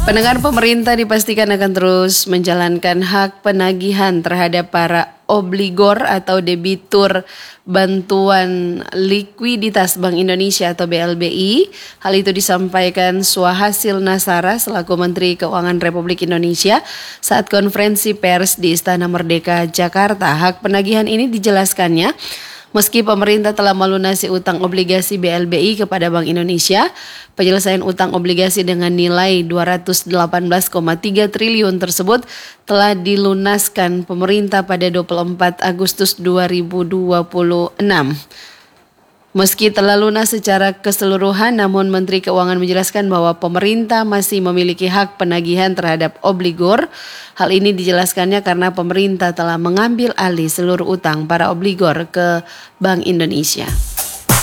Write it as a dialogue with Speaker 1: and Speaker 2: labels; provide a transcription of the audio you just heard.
Speaker 1: Pendengar, pemerintah dipastikan akan terus menjalankan hak penagihan terhadap para obligor atau debitur bantuan likuiditas Bank Indonesia atau BLBI. Hal itu disampaikan Swahasil Nasara selaku Menteri Keuangan Republik Indonesia saat konferensi pers di Istana Merdeka, Jakarta. Hak penagihan ini dijelaskannya meski pemerintah telah melunasi utang obligasi BLBI kepada Bank Indonesia, penyelesaian utang obligasi dengan nilai 218,3 triliun tersebut telah dilunaskan pemerintah pada 24 Agustus 2026. Meski telah lunas secara keseluruhan, namun Menteri Keuangan menjelaskan bahwa pemerintah masih memiliki hak penagihan terhadap obligor. Hal ini dijelaskannya karena pemerintah telah mengambil alih seluruh utang para obligor ke Bank Indonesia.